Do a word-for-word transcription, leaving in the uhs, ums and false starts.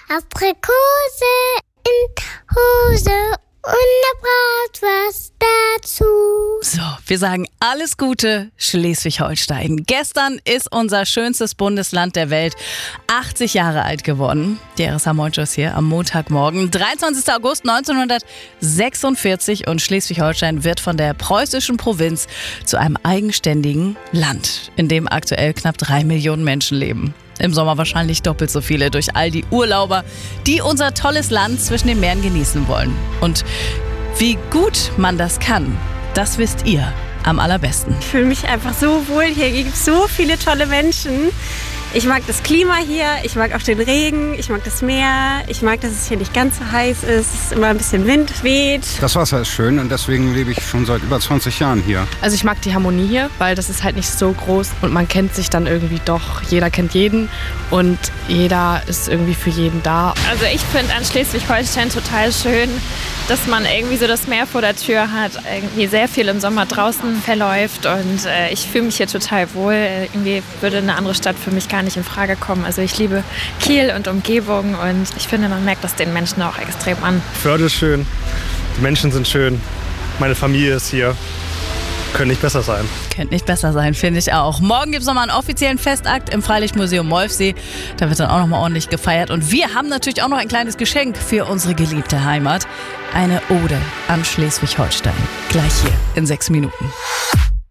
Aprikose in Hose und eine Bratwurst dazu. So, wir sagen alles Gute, Schleswig-Holstein. Gestern ist unser schönstes Bundesland der Welt achtzig Jahre alt geworden. Die R S H Moin-Show hier am Montagmorgen, dreiundzwanzigster August neunzehnhundertsechsundvierzig, und Schleswig-Holstein wird von der preußischen Provinz zu einem eigenständigen Land, in dem aktuell knapp drei Millionen Menschen leben. Im Sommer wahrscheinlich doppelt so viele durch all die Urlauber, die unser tolles Land zwischen den Meeren genießen wollen. Und wie gut man das kann, das wisst ihr am allerbesten. Ich fühle mich einfach so wohl hier. Hier gibt es so viele tolle Menschen. Ich mag das Klima hier, ich mag auch den Regen, ich mag das Meer, ich mag, dass es hier nicht ganz so heiß ist, es ist immer ein bisschen Wind weht. Das Wasser ist schön und deswegen lebe ich schon seit über zwanzig Jahren hier. Also ich mag die Harmonie hier, weil das ist halt nicht so groß und man kennt sich dann irgendwie doch. Jeder kennt jeden und jeder ist irgendwie für jeden da. Also ich finde an Schleswig-Holstein total schön, dass man irgendwie so das Meer vor der Tür hat, irgendwie sehr viel im Sommer draußen verläuft, und äh, ich fühle mich hier total wohl. Irgendwie würde eine andere Stadt für mich gar nicht in Frage kommen. Also ich liebe Kiel und Umgebung, und ich finde, man merkt das den Menschen auch extrem an. Förde ist schön, die Menschen sind schön, meine Familie ist hier. Könnte nicht besser sein. Könnte nicht besser sein, finde ich auch. Morgen gibt es nochmal einen offiziellen Festakt im Freilichtmuseum Molfsee. Da wird dann auch nochmal ordentlich gefeiert. Und wir haben natürlich auch noch ein kleines Geschenk für unsere geliebte Heimat. Eine Ode an Schleswig-Holstein. Gleich hier in sechs Minuten.